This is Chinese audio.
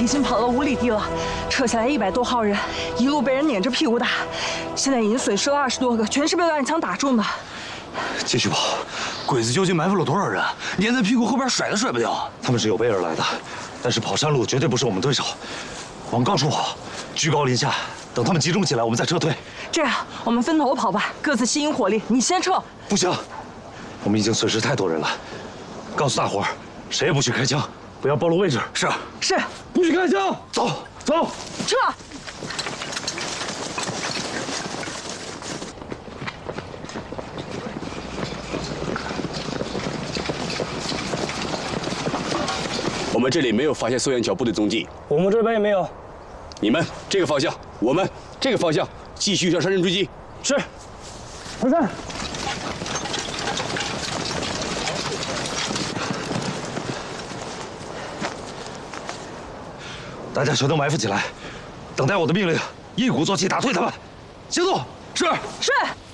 已经跑到5里地了，撤下来100多号人，一路被人撵着屁股打，现在已经损失了20多个，全是被乱枪打中的。 继续跑，鬼子究竟埋伏了多少人？粘在屁股后边甩都甩不掉。他们是有备而来的，但是跑山路绝对不是我们对手。往高处跑，居高临下，等他们集中起来，我们再撤退。 这样，我们分头跑吧，各自吸引火力。你先撤。不行， 我们已经损失太多人了。告诉大伙儿，谁也不许开枪，不要暴露位置。是。 是。 不许开枪。走，走， 撤。 我们这里没有发现宋元桥部队踪迹， 我们这边也没有。 你们这个方向，我们这个方向，继续向山人追击。 是。回山。 大家全都埋伏起来，等待我的命令，一鼓作气打退他们。行动。是。 是。